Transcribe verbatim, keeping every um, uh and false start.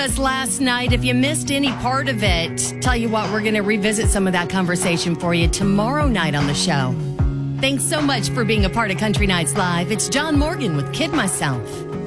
Us last night. If you missed any part of it, tell you what, we're going to revisit some of that conversation for you tomorrow night on the show. Thanks so much for being a part of Country Nights Live. It's John Morgan with Kid Myself.